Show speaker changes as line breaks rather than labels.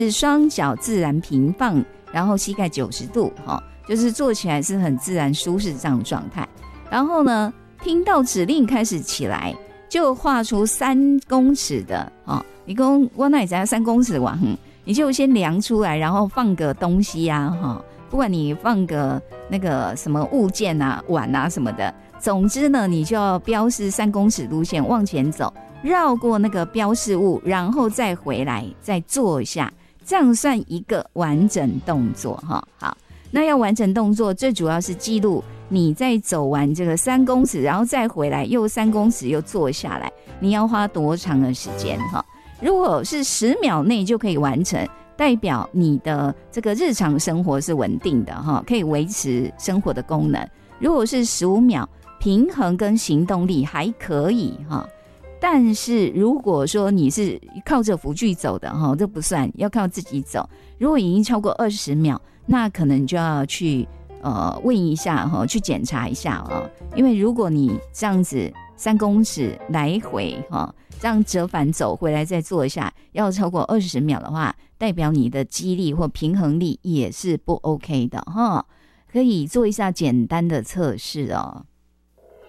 是双脚自然平放，然后膝盖90度，就是做起来是很自然舒适这样的状态。然后呢，听到指令开始起来，就画出3公尺的你跟我哪里在3公尺网，你就先量出来，然后放个东西啊，不管你放个那个什么物件啊、碗啊什么的，总之呢，你就要标示3公尺路线往前走，绕过那个标示物，然后再回来，再做一下，这样算一个完整动作哈。好，那要完成动作，最主要是记录你在走完这个3公尺，然后再回来又3公尺又坐下来，你要花多长的时间哈？如果是10秒内就可以完成，代表你的这个日常生活是稳定的哈，可以维持生活的功能。如果是15秒，平衡跟行动力还可以哈。但是如果说你是靠着辅具走的哈，这不算，要靠自己走。如果已经超过20秒，那可能就要去问一下哈，去检查一下啊。因为如果你这样子3公尺来回哈，这样折返走回来再做一下，要超过20秒的话，代表你的肌力或平衡力也是不 OK 的哈。可以做一下简单的测试哦。